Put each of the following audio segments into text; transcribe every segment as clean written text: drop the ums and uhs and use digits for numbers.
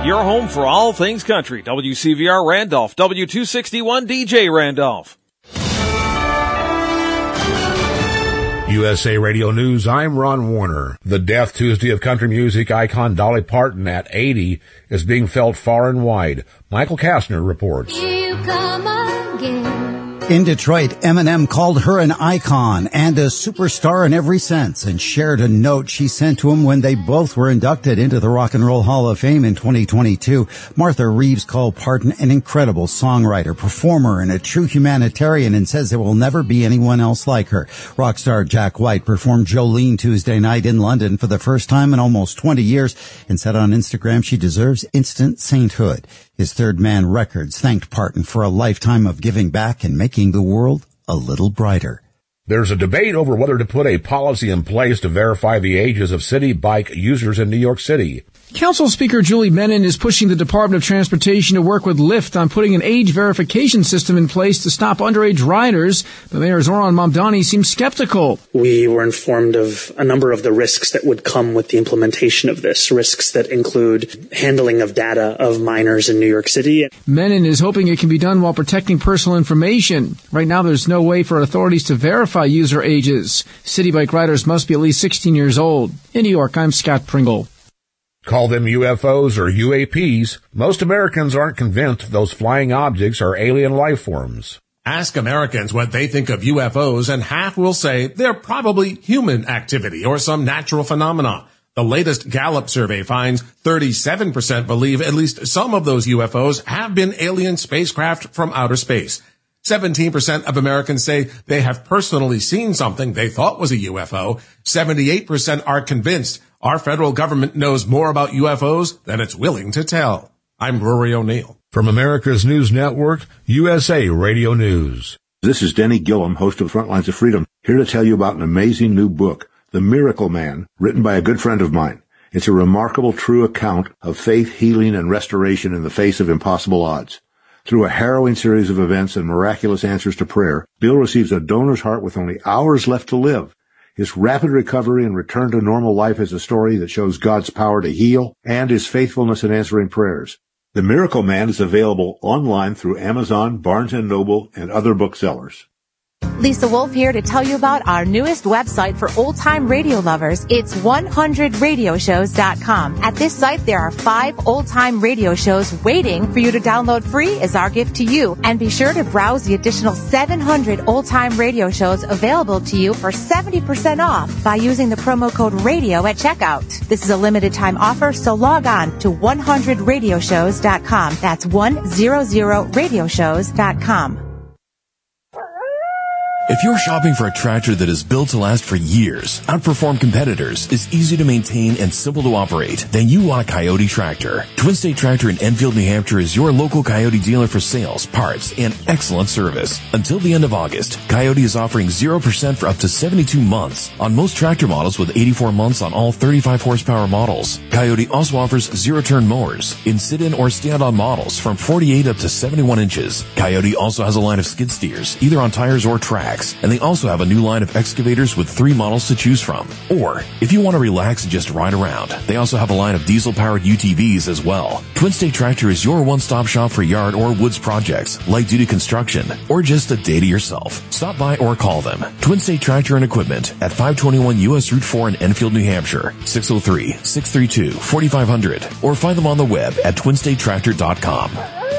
your home for all things country. WCVR Randolph, W261 DJ Randolph. USA Radio News, I'm Ron Warner. The death Tuesday of country music icon Dolly Parton at 80 is being felt far and wide. Michael Kastner reports. You come again. In Detroit, Eminem called her an icon and a superstar in every sense and shared a note she sent to him when they both were inducted into the Rock and Roll Hall of Fame in 2022. Martha Reeves called Parton an incredible songwriter, performer, and a true humanitarian and says there will never be anyone else like her. Rock star Jack White performed Jolene Tuesday night in London for the first time in almost 20 years and said on Instagram she deserves instant sainthood. His Third Man Records thanked Parton for a lifetime of giving back and making the world a little brighter. There's a debate over whether to put a policy in place to verify the ages of city bike users in New York City. Council Speaker Julie Menin is pushing the Department of Transportation to work with Lyft on putting an age verification system in place to stop underage riders. But Mayor Zoran Mamdani seems skeptical. We were informed of a number of the risks that would come with the implementation of this, risks that include handling of data of minors in New York City. Menin is hoping it can be done while protecting personal information. Right now, there's no way for authorities to verify user ages. City bike riders must be at least 16 years old. In New York, I'm Scott Pringle. Call them UFOs or UAPs. Most Americans aren't convinced those flying objects are alien life forms. Ask Americans what they think of UFOs, and half will say they're probably human activity or some natural phenomena. The latest Gallup survey finds 37% believe at least some of those UFOs have been alien spacecraft from outer space. 17% of Americans say they have personally seen something they thought was a UFO. 78% are convinced our federal government knows more about UFOs than it's willing to tell. I'm Rory O'Neill. From America's News Network, USA Radio News. This is Denny Gillum, host of Frontlines of Freedom, here to tell you about an amazing new book, The Miracle Man, written by a good friend of mine. It's a remarkable, true account of faith, healing, and restoration in the face of impossible odds. Through a harrowing series of events and miraculous answers to prayer, Bill receives a donor's heart with only hours left to live. His rapid recovery and return to normal life is a story that shows God's power to heal and his faithfulness in answering prayers. The Miracle Man is available online through Amazon, Barnes & Noble, and other booksellers. Lisa Wolf here to tell you about our newest website for old-time radio lovers. It's 100radioshows.com. At this site, there are 5 old-time radio shows waiting for you to download free as our gift to you. And be sure to browse the additional 700 old-time radio shows available to you for 70% off by using the promo code RADIO at checkout. This is a limited-time offer, so log on to 100radioshows.com. That's 100radioshows.com. If you're shopping for a tractor that is built to last for years, outperform competitors, is easy to maintain and simple to operate, then you want a Coyote tractor. Twin State Tractor in Enfield, New Hampshire is your local Coyote dealer for sales, parts, and excellent service. Until the end of August, Coyote is offering 0% for up to 72 months on most tractor models with 84 months on all 35 horsepower models. Coyote also offers zero-turn mowers in sit-in or stand-on models from 48 up to 71 inches. Coyote also has a line of skid steers, either on tires or tracks. And they also have a new line of excavators with 3 models to choose from. Or, if you want to relax and just ride around, they also have a line of diesel-powered UTVs as well. Twin State Tractor is your one-stop shop for yard or woods projects, light-duty construction, or just a day to yourself. Stop by or call them. Twin State Tractor and Equipment at 521 U.S. Route 4 in Enfield, New Hampshire, 603-632-4500, or find them on the web at twinstatetractor.com.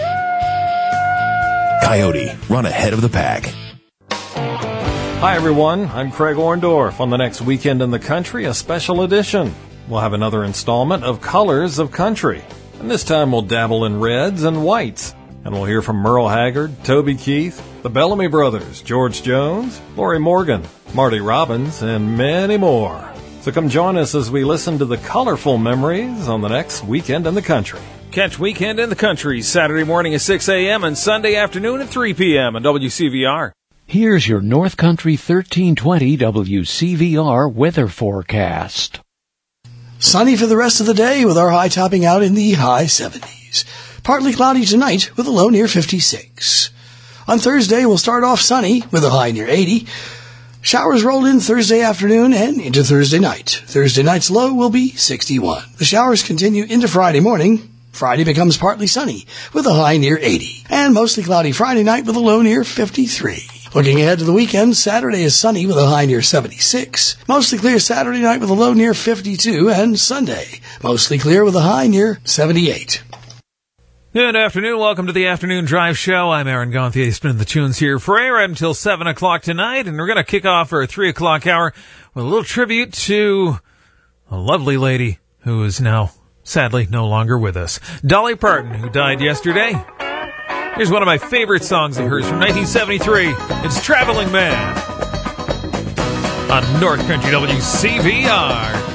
Coyote, run ahead of the pack. Hi, everyone. I'm Craig Orndorff. On the next Weekend in the Country, a special edition. We'll have another installment of Colors of Country. And this time we'll dabble in reds and whites. And we'll hear from Merle Haggard, Toby Keith, the Bellamy Brothers, George Jones, Lori Morgan, Marty Robbins, and many more. So come join us as we listen to the colorful memories on the next Weekend in the Country. Catch Weekend in the Country Saturday morning at 6 a.m. and Sunday afternoon at 3 p.m. on WCVR. Here's your North Country 1320 WCVR weather forecast. Sunny for the rest of the day with our high topping out in the high 70s. Partly cloudy tonight with a low near 56. On Thursday, we'll start off sunny with a high near 80. Showers roll in Thursday afternoon and into Thursday night. Thursday night's low will be 61. The showers continue into Friday morning Friday becomes partly sunny with a high near 80. And mostly cloudy Friday night with a low near 53. Looking ahead to the weekend, Saturday is sunny with a high near 76. Mostly clear Saturday night with a low near 52. And Sunday, mostly clear with a high near 78. Good afternoon. Welcome to the Afternoon Drive Show. I'm Aaron Gauthier, spinning the tunes here for air until 7 o'clock tonight. And we're going to kick off our 3 o'clock hour with a little tribute to a lovely lady who is now, sadly, no longer with us. Dolly Parton, who died yesterday. Here's one of my favorite songs of hers from 1973. It's Traveling Man on North Country WCVR.